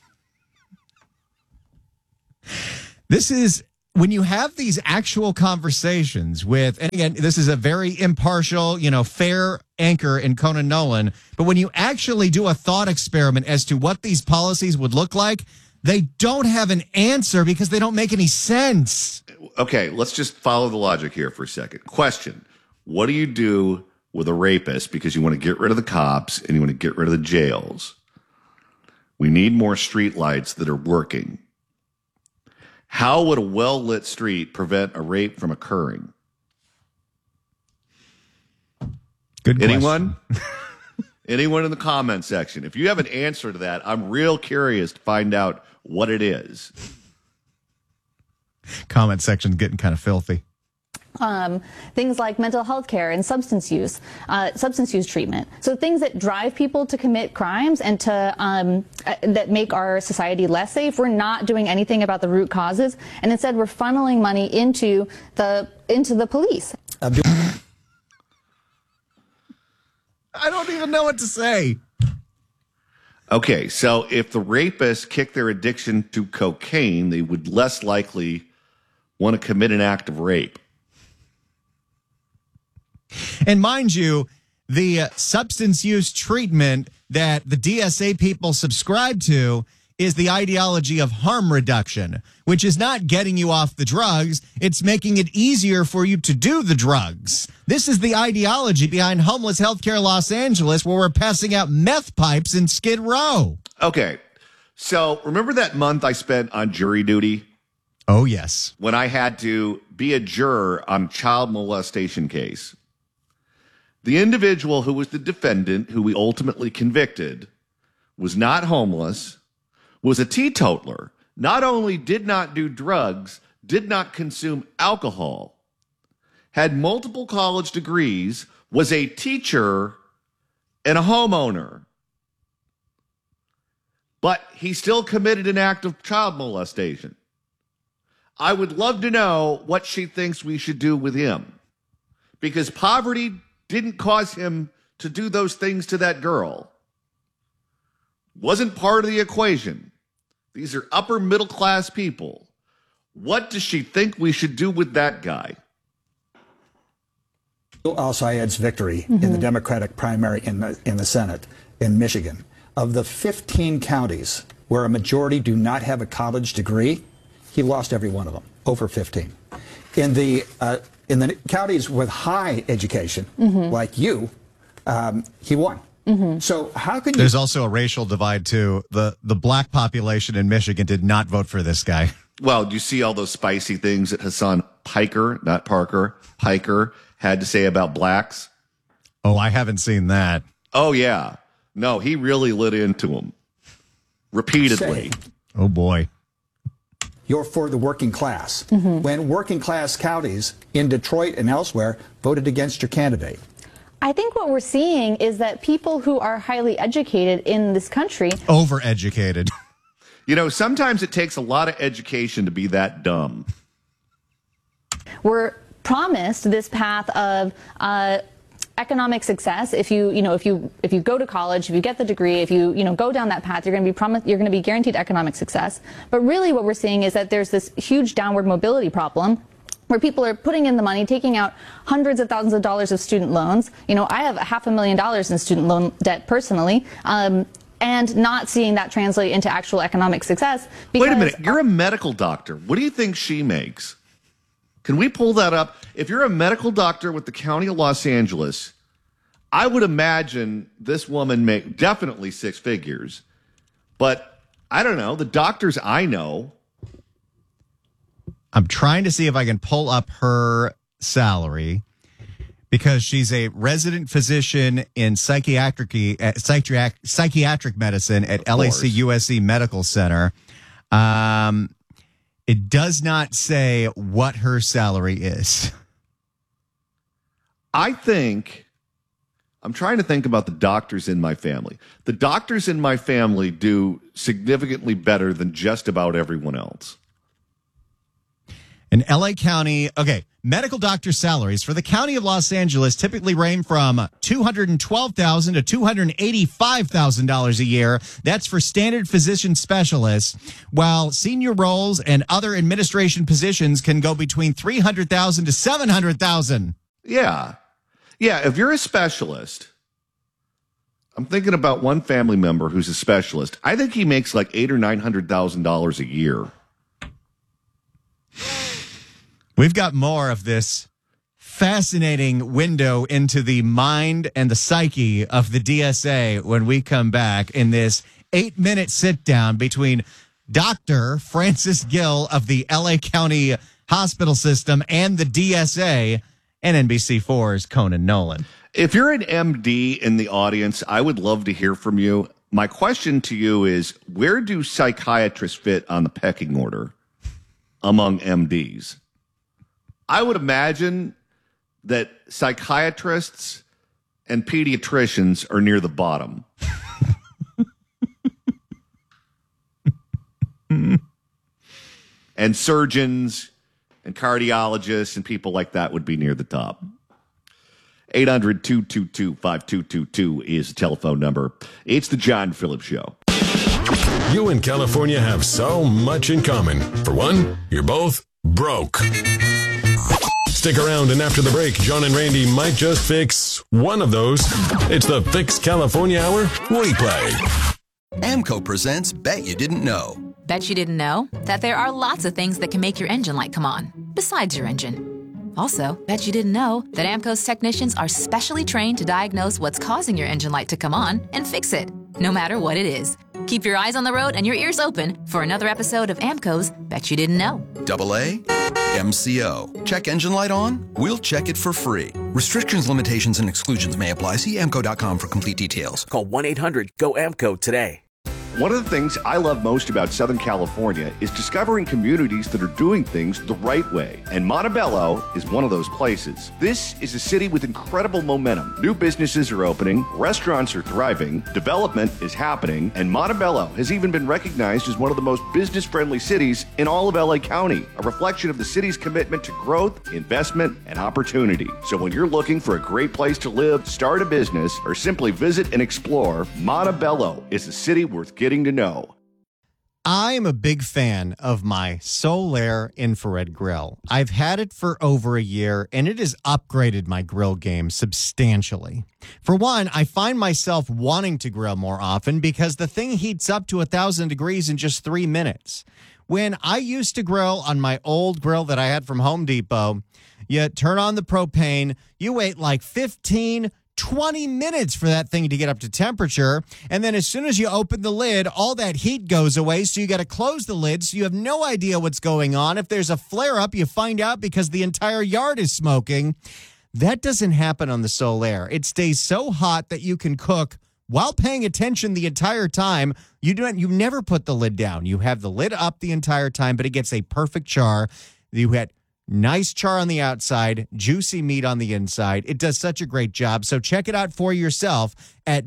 This is when you have these actual conversations with, and again, this is a very impartial, fair anchor in Conan Nolan, but when you actually do a thought experiment as to what these policies would look like, they don't have an answer because they don't make any sense. Okay, let's just follow the logic here for a second. Question: what do you do with a rapist because you want to get rid of the cops and you want to get rid of the jails? We need more streetlights that are working. How would a well-lit street prevent a rape from occurring? Good question. Anyone? Anyone in the comment section? If you have an answer to that, I'm real curious to find out what it is. Comment section's getting kind of filthy. Things like mental health care and substance use treatment. So things that drive people to commit crimes and to that make our society less safe. We're not doing anything about the root causes, and instead we're funneling money into the police. I don't even know what to say. Okay, so if the rapists kick their addiction to cocaine, they would less likely want to commit an act of rape. And mind you, the substance use treatment that the DSA people subscribe to is the ideology of harm reduction, which is not getting you off the drugs. It's making it easier for you to do the drugs. This is the ideology behind Homeless Healthcare Los Angeles, where we're passing out meth pipes in Skid Row. Okay, so remember that month I spent on jury duty? Oh, yes. When I had to be a juror on a child molestation case. The individual who was the defendant, who we ultimately convicted, was not homeless, was a teetotaler, not only did not do drugs, did not consume alcohol, had multiple college degrees, was a teacher and a homeowner. But he still committed an act of child molestation. I would love to know what she thinks we should do with him. Because poverty didn't cause him to do those things to that girl. Wasn't part of the equation. These are upper middle class people. What does she think we should do with that guy? Al-Sayed's victory in the Democratic primary in the Senate in Michigan. Of the 15 counties where a majority do not have a college degree, he lost every one of them, over 15. In the counties with high education, like you, he won. So how can you... There's also a racial divide, too. The black population in Michigan did not vote for this guy. Well, do you see all those spicy things that Hassan Piker, not Parker, Piker, had to say about blacks? Oh, I haven't seen that. Oh, yeah. No, he really lit into them. Repeatedly. Oh, boy. You're for the working class. When working class counties in Detroit and elsewhere voted against your candidate. I think what we're seeing is that people who are highly educated in this country... Overeducated. You know, sometimes it takes a lot of education to be that dumb. We're promised this path of economic success. If you go to college, if you get the degree, if you go down that path, you're going to be guaranteed economic success. But really what we're seeing is that there's this huge downward mobility problem where people are putting in the money, taking out hundreds of thousands of dollars of student loans. I have $500,000 in student loan debt personally, and not seeing that translate into actual economic success. Wait a minute, you're a medical doctor. What do you think she makes? Can we pull that up? If you're a medical doctor with the County of Los Angeles, I would imagine this woman make definitely six figures. But I don't know, the doctors I know. I'm trying to see if I can pull up her salary because she's a resident physician in psychiatric medicine at LAC USC Medical Center. It does not say what her salary is. I'm trying to think about the doctors in my family. The doctors in my family do significantly better than just about everyone else. In LA County, medical doctor salaries for the county of Los Angeles typically range from $212,000 to $285,000 a year. That's for standard physician specialists, while senior roles and other administration positions can go between $300,000 to $700,000. Yeah. Yeah, if you're a specialist, I'm thinking about one family member who's a specialist. I think he makes like $800,000 or $900,000 a year. We've got more of this fascinating window into the mind and the psyche of the DSA when we come back in this 8-minute sit down between Dr. Francis Gill of the LA County Hospital System and the DSA and NBC4's Conan Nolan. If you're an MD in the audience, I would love to hear from you. My question to you is, where do psychiatrists fit on the pecking order among MDs? I would imagine that psychiatrists and pediatricians are near the bottom. And surgeons and cardiologists and people like that would be near the top. 800-222-5222 is the telephone number. It's the John Phillips Show. You and California have so much in common. For one, you're both broke. Stick around, and after the break, John and Randy might just fix one of those. It's the Fix California Hour replay. AMCO presents Bet You Didn't Know. Bet you didn't know that there are lots of things that can make your engine light come on, besides your engine. Also, bet you didn't know that AMCO's technicians are specially trained to diagnose what's causing your engine light to come on and fix it, no matter what it is. Keep your eyes on the road and your ears open for another episode of AMCO's Bet You Didn't Know. AA MCO. Check engine light on? We'll check it for free. Restrictions, limitations, and exclusions may apply. See AMCO.com for complete details. Call 1-800-GO-AMCO today. One of the things I love most about Southern California is discovering communities that are doing things the right way. And Montebello is one of those places. This is a city with incredible momentum. New businesses are opening, restaurants are thriving, development is happening, and Montebello has even been recognized as one of the most business-friendly cities in all of LA County, a reflection of the city's commitment to growth, investment, and opportunity. So when you're looking for a great place to live, start a business, or simply visit and explore, Montebello is a city worth getting to know. I'm a big fan of my Solaire infrared grill. I've had it for over a year, and it has upgraded my grill game substantially. For one, I find myself wanting to grill more often because the thing heats up to 1,000 degrees in just 3 minutes. When I used to grill on my old grill that I had from Home Depot, you turn on the propane, you wait like 20 minutes for that thing to get up to temperature. And then as soon as you open the lid, all that heat goes away. So you got to close the lid. So you have no idea what's going on. If there's a flare up, you find out because the entire yard is smoking. That doesn't happen on the Solaire. It stays so hot that you can cook while paying attention the entire time. You never put the lid down. You have the lid up the entire time, but it gets a perfect char. You had nice char on the outside, juicy meat on the inside. It does such a great job. So check it out for yourself at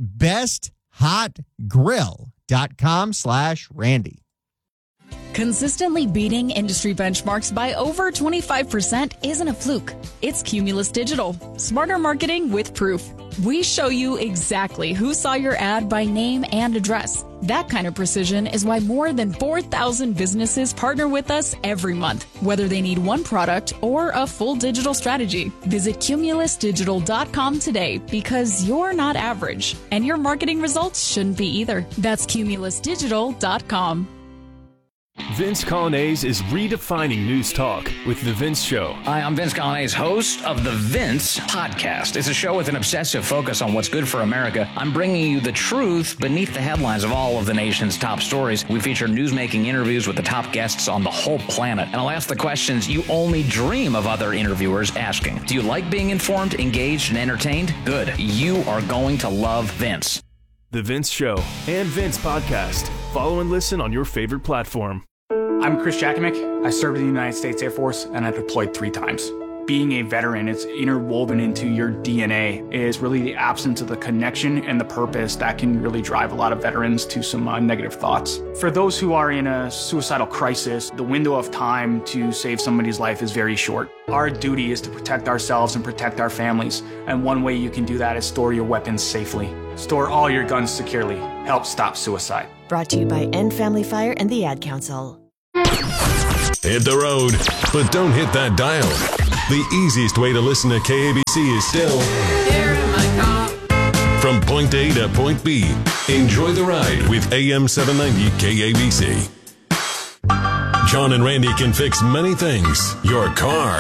besthotgrill.com/Randy. Consistently beating industry benchmarks by over 25% isn't a fluke. It's Cumulus Digital. Smarter marketing with proof. We show you exactly who saw your ad by name and address. That kind of precision is why more than 4,000 businesses partner with us every month, whether they need one product or a full digital strategy. Visit cumulusdigital.com today because you're not average, and your marketing results shouldn't be either. That's cumulusdigital.com. Vince Colonnese is redefining news talk with The Vince Show. Hi, I'm Vince Colonnese, host of The Vince Podcast. It's a show with an obsessive focus on what's good for America. I'm bringing you the truth beneath the headlines of all of the nation's top stories. We feature newsmaking interviews with the top guests on the whole planet. And I'll ask the questions you only dream of other interviewers asking. Do you like being informed, engaged, and entertained? Good. You are going to love Vince. The Vince Show and Vince Podcast. Follow and listen on your favorite platform. I'm Chris Jakovic. I served in the United States Air Force, and I deployed 3 times. Being a veteran, it's interwoven into your DNA. It is really the absence of the connection and the purpose that can really drive a lot of veterans to some negative thoughts. For those who are in a suicidal crisis, the window of time to save somebody's life is very short. Our duty is to protect ourselves and protect our families, and one way you can do that is store your weapons safely. Store all your guns securely. Help stop suicide. Brought to you by End Family Fire and the Ad Council. Hit the road, but don't hit that dial. The easiest way to listen to KABC is still here in my car. From point A to point B. Enjoy the ride with AM 790 KABC. John and Randy can fix many things. Your car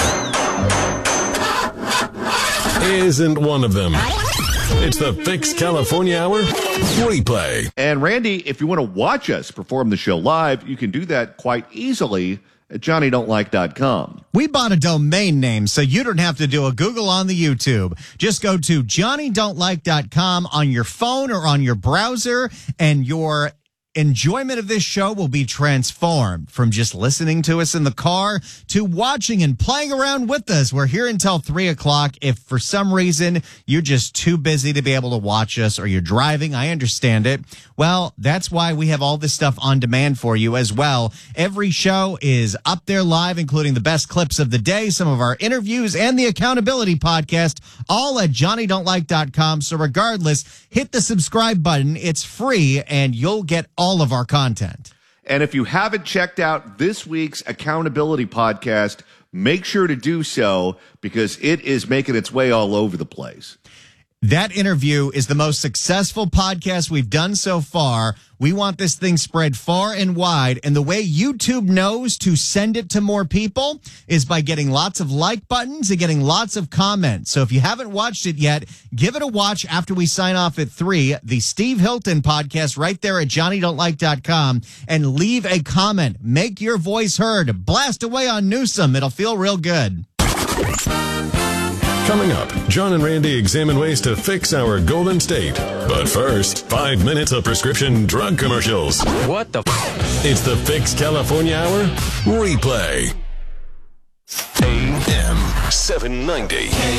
isn't one of them. It's the Fix California Hour replay. And Randy, if you want to watch us perform the show live, you can do that quite easily at JohnnyDon'tLike.com. We bought a domain name, so you don't have to do a Google on the YouTube. Just go to JohnnyDon'tLike.com on your phone or on your browser, and your enjoyment of this show will be transformed from just listening to us in the car to watching and playing around with us. We're here until 3 o'clock. If for some reason you're just too busy to be able to watch us or you're driving, I understand it. Well, that's why we have all this stuff on demand for you as well. Every show is up there live, including the best clips of the day, some of our interviews, and the accountability podcast, all at JohnnyDon'tLike.com. So regardless, hit the subscribe button. It's free, and you'll get all of our content. And if you haven't checked out this week's accountability podcast, make sure to do so because it is making its way all over the place. That interview is the most successful podcast we've done so far. We want this thing spread far and wide. And the way YouTube knows to send it to more people is by getting lots of like buttons and getting lots of comments. So if you haven't watched it yet, give it a watch after we sign off at 3. The Steve Hilton podcast right there at JohnnyDon'tLike.com, and leave a comment. Make your voice heard. Blast away on Newsom. It'll feel real good. Coming up, John and Randy examine ways to fix our Golden State. But first, 5 minutes of prescription drug commercials. What the It's the Fix California Hour replay. AM 790.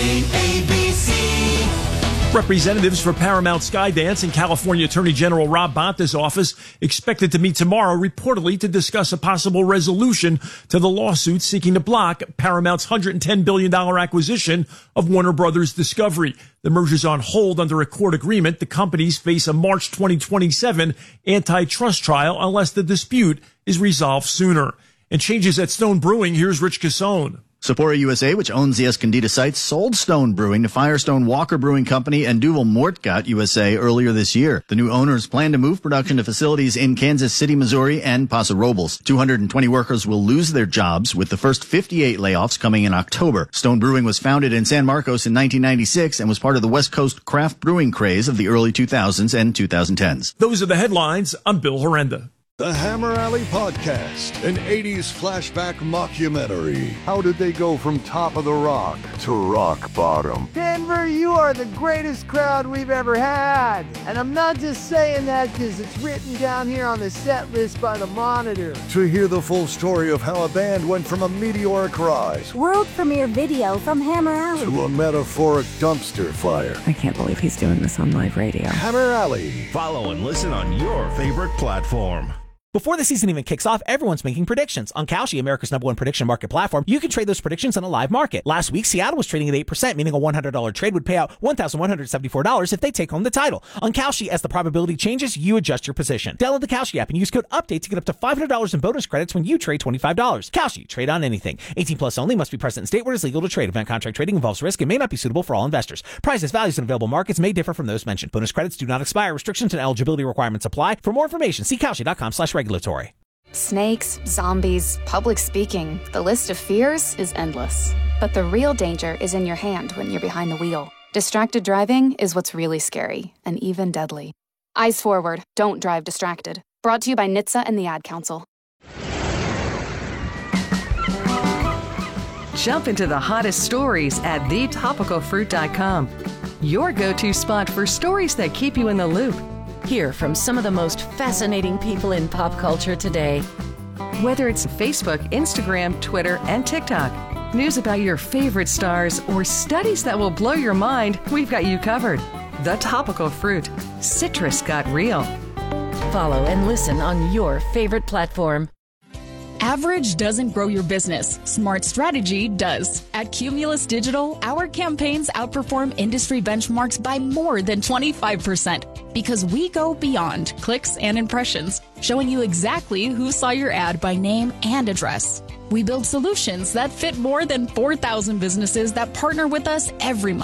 KABC. Representatives for Paramount Skydance and California Attorney General Rob Bonta's office expected to meet tomorrow, reportedly to discuss a possible resolution to the lawsuit seeking to block Paramount's $110 billion acquisition of Warner Brothers Discovery. The merger's on hold under a court agreement. The companies face a March 2027 antitrust trial unless the dispute is resolved sooner. And changes at Stone Brewing. Here's Rich Cassone. Sapporo USA, which owns the Escondida site, sold Stone Brewing to Firestone Walker Brewing Company and Duvel Mortgott USA earlier this year. The new owners plan to move production to facilities in Kansas City, Missouri, and Paso Robles. 220 workers will lose their jobs, with the first 58 layoffs coming in October. Stone Brewing was founded in San Marcos in 1996 and was part of the West Coast craft brewing craze of the early 2000s and 2010s. Those are the headlines. I'm Bill Horrenda. The Hammer Alley Podcast, an 80s flashback mockumentary. How did they go from top of the rock to rock bottom? Denver, you are the greatest crowd we've ever had. And I'm not just saying that because it's written down here on the set list by the Monitor. To hear the full story of how a band went from a meteoric rise, world premiere video from Hammer Alley, to a metaphoric dumpster fire. I can't believe he's doing this on live radio. Hammer Alley. Follow and listen on your favorite platform. Before the season even kicks off, everyone's making predictions. On Kalshi, America's #1 prediction market platform, you can trade those predictions on a live market. Last week, Seattle was trading at 8%, meaning a $100 trade would pay out $1,174 if they take home the title. On Kalshi, as the probability changes, you adjust your position. Download the Kalshi app and use code UPDATE to get up to $500 in bonus credits when you trade $25. Kalshi, trade on anything. 18 plus only, must be present in state where it is legal to trade. Event contract trading involves risk and may not be suitable for all investors. Prices, values, and available markets may differ from those mentioned. Bonus credits do not expire. Restrictions and eligibility requirements apply. For more information, see Kalshi.com/regulatory. Snakes, zombies, public speaking. The list of fears is endless. But the real danger is in your hand when you're behind the wheel. Distracted driving is what's really scary and even deadly. Eyes forward. Don't drive distracted. Brought to you by NHTSA and the Ad Council. Jump into the hottest stories at thetopicalfruit.com. Your go-to spot for stories that keep you in the loop. Hear from some of the most fascinating people in pop culture today. Whether it's Facebook, Instagram, Twitter, and TikTok, news about your favorite stars, or studies that will blow your mind, we've got you covered. The Topical Fruit. Citrus got real. Follow and listen on your favorite platform. Average doesn't grow your business. Smart strategy does. At Cumulus Digital, our campaigns outperform industry benchmarks by more than 25% because we go beyond clicks and impressions, showing you exactly who saw your ad by name and address. We build solutions that fit more than 4,000 businesses that partner with us every month.